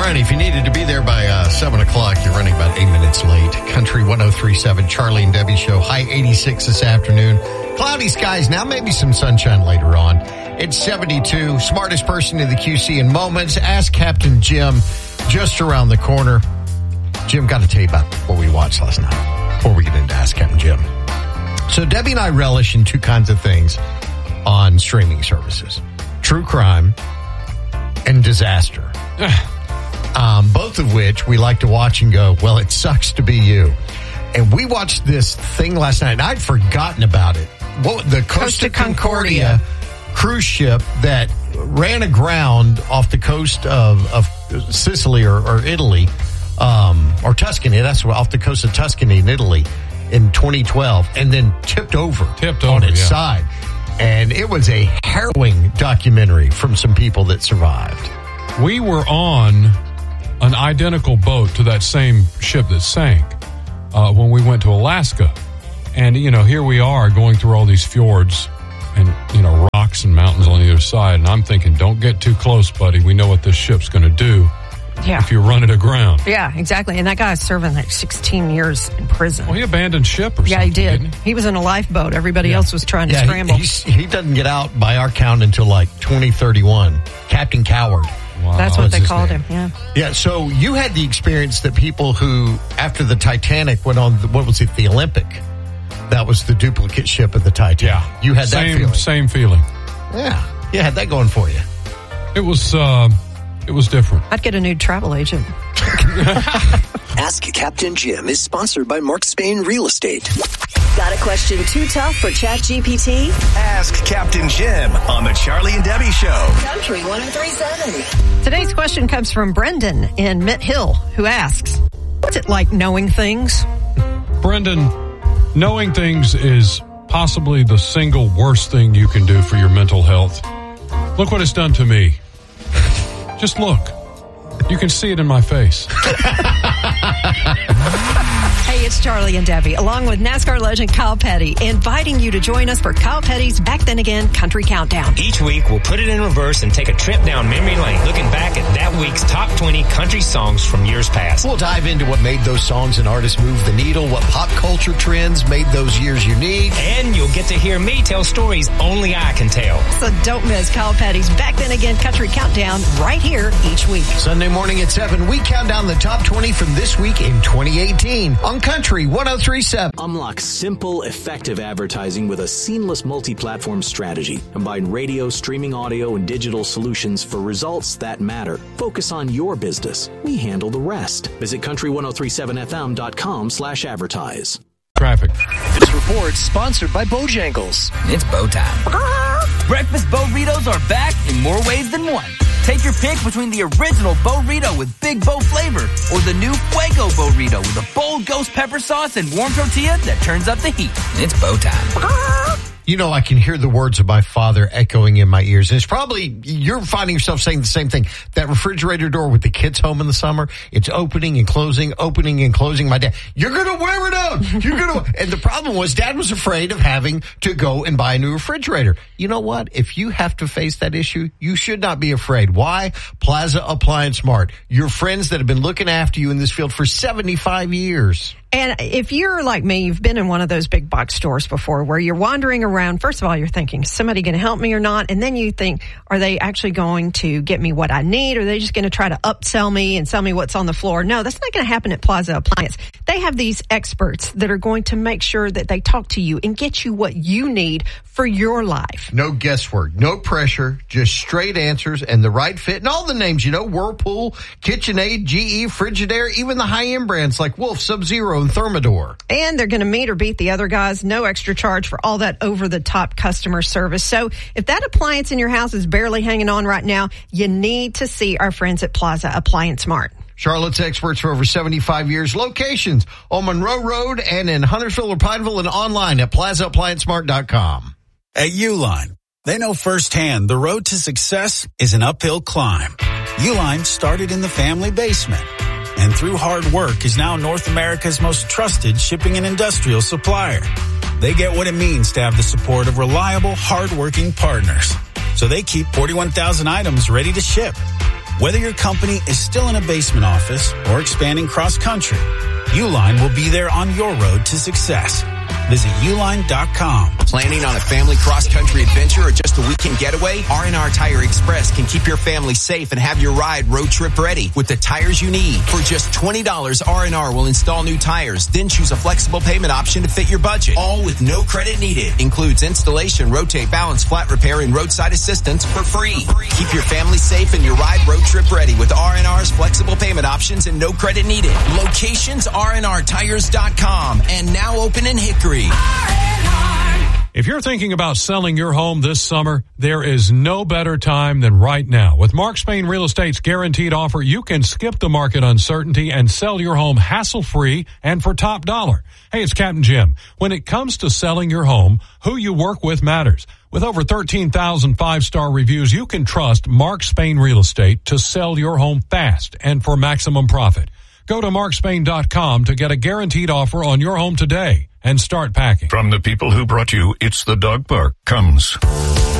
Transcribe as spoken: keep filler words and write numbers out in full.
right, if you needed to be there by uh, seven o'clock, you're running about eight minutes late. Country one oh three point seven, Charlie and Debbie Show. High eighty-six this afternoon. Cloudy skies now, maybe some sunshine later on. It's seventy-two. Smartest person in the Q C in moments. Ask Captain Jim just around the corner. Jim, got to tell you about what we watched last night before we get into Ask Captain Jim. So Debbie and I relish in two kinds of things on streaming services. True crime and disaster. Um, both of which we like to watch and go, well, it sucks to be you. And we watched this thing last night, and I'd forgotten about it. What, the Costa, Costa Concordia, Concordia cruise ship that ran aground off the coast of, of Sicily or, or Italy, um, or Tuscany. That's what, off the coast of Tuscany in Italy in twenty twelve, and then tipped over, tipped on over, its yeah. side. And it was a harrowing documentary from some people that survived. We were on an identical boat to that same ship that sank uh, when we went to Alaska. And, you know, here we are going through all these fjords and, you know, rocks and mountains on the other side. And I'm thinking, don't get too close, buddy. We know what this ship's going to do yeah. if you run it aground. Yeah, exactly. And that guy's serving like sixteen years in prison. Well, he abandoned ship or yeah, something, he did. didn't he? He was in a lifeboat. Everybody Yeah. else was trying to Yeah, scramble. he, he's- he doesn't get out by our count until like twenty thirty-one. Captain Coward. Wow. That's what was they his called name. him, yeah. Yeah, so you had the experience that people who, after the Titanic, went on, the, what was it, the Olympic? That was the duplicate ship of the Titanic. Yeah. You had that same, feeling. Same feeling. Yeah, you had that going for you. It was, uh, it was different. I'd get a new travel agent. Ask Captain Jim is sponsored by Mark Spain Real Estate. Got a question too tough for ChatGPT? Ask Captain Jim on the Charlie and Debbie Show. Country one oh three seven. Today's question comes from Brendan in Mint Hill, who asks, what's it like knowing things? Brendan, knowing things is possibly the single worst thing you can do for your mental health. Look what it's done to me. Just look. You can see it in my face. Hey, it's Charlie and Debbie, along with NASCAR legend Kyle Petty, inviting you to join us for Kyle Petty's Back Then Again Country Countdown. Each week, we'll put it in reverse and take a trip down memory lane, looking back at that week's top twenty country songs from years past. We'll dive into what made those songs and artists move the needle, what pop culture trends made those years unique. And you'll get to hear me tell stories only I can tell. So don't miss Kyle Petty's Back Then Again Country Countdown right here each week. Sunday morning at seven, we count down the top twenty from this week in twenty eighteen on Country one oh three point seven. Unlock simple, effective advertising with a seamless multi-platform strategy. Combine radio, streaming audio, and digital solutions for results that matter. Focus on your business. We handle the rest. Visit country one oh three seven f m dot com slash advertise. Traffic. This report sponsored by Bojangles. It's bow time. Breakfast burritos are back in more ways than one. Take your pick between the original burrito with big bow flavor or the new Fuego burrito with a bold ghost pepper sauce and warm tortilla that turns up the heat. It's bow time. You know, I can hear the words of my father echoing in my ears. And it's probably, you're finding yourself saying the same thing. That refrigerator door with the kids home in the summer, it's opening and closing, opening and closing. My dad, you're going to wear it out. You're going to, and the problem was Dad was afraid of having to go and buy a new refrigerator. You know what? If you have to face that issue, you should not be afraid. Why? Plaza Appliance Mart. Your friends that have been looking after you in this field for seventy-five years. And if you're like me, you've been in one of those big box stores before where you're wandering around. First of all, you're thinking, is somebody going to help me or not? And then you think, are they actually going to get me what I need? Or are they just going to try to upsell me and sell me what's on the floor? No, that's not going to happen at Plaza Appliance. They have these experts that are going to make sure that they talk to you and get you what you need for your life. No guesswork, no pressure, just straight answers and the right fit. And all the names, you know, Whirlpool, KitchenAid, G E, Frigidaire, even the high-end brands like Wolf, Sub-Zero, and Thermador. And they're going to meet or beat the other guys. No extra charge for all that over-the-top customer service. So if that appliance in your house is barely hanging on right now, you need to see our friends at Plaza Appliance Mart. Charlotte's experts for over seventy-five years. Locations on Monroe Road and in Huntersville or Pineville, and online at plaza appliance mart dot com. At Uline, they know firsthand the road to success is an uphill climb. Uline started in the family basement, and through hard work is now North America's most trusted shipping and industrial supplier. They get what it means to have the support of reliable, hard-working partners. So they keep forty-one thousand items ready to ship. Whether your company is still in a basement office or expanding cross-country, Uline will be there on your road to success. Visit uline dot com. Planning on a family cross-country adventure or just a weekend getaway? R and R Tire Express can keep your family safe and have your ride road trip ready with the tires you need. For just twenty dollars, R and R will install new tires, then choose a flexible payment option to fit your budget. All with no credit needed. Includes installation, rotate, balance, flat repair, and roadside assistance for free. Keep your family safe and your ride road trip ready with R and R's flexible payment options and no credit needed. Locations R and R tires dot com and now open in Hickory. If you're thinking about selling your home this summer, there is no better time than right now. With Mark Spain Real Estate's guaranteed offer, you can skip the market uncertainty and sell your home hassle-free and for top dollar. Hey, it's Captain Jim. When it comes to selling your home, who you work with matters. With over thirteen thousand five-star reviews, you can trust Mark Spain Real Estate to sell your home fast and for maximum profit. Go to mark spain dot com to get a guaranteed offer on your home today and start packing. From the people who brought you It's the Dog Park comes